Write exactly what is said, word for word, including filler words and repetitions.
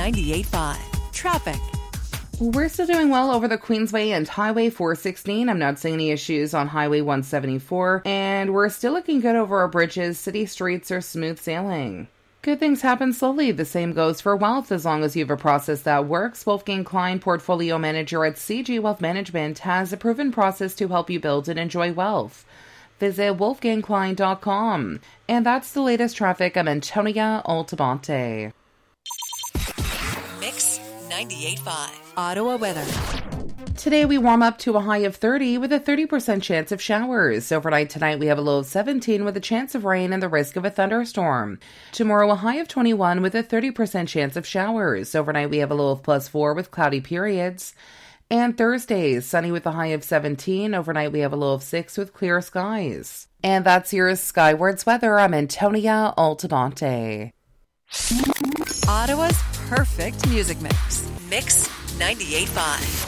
ninety-eight point five. Traffic. We're still doing well over the Queensway and Highway four sixteen. I'm not seeing any issues on Highway one seventy-four. And we're still looking good over our bridges. City streets are smooth sailing. Good things happen slowly. The same goes for wealth. As long as you have a process that works, Wolfgang Klein, portfolio manager at C G Wealth Management, has a proven process to help you build and enjoy wealth. Visit wolfgang klein dot com. And that's the latest traffic. I'm Antonia Altamonte. Mix ninety-eight point five. Ottawa weather. Today we warm up to a high of thirty with a thirty percent chance of showers. Overnight tonight we have a low of seventeen with a chance of rain and the risk of a thunderstorm. Tomorrow a high of twenty-one with a thirty percent chance of showers. Overnight we have a low of plus four with cloudy periods. And Thursday, sunny with a high of seventeen. Overnight we have a low of six with clear skies. And that's your Skywards weather. I'm Antonia Altamonte. Ottawa's perfect music mix. Mix ninety-eight point five.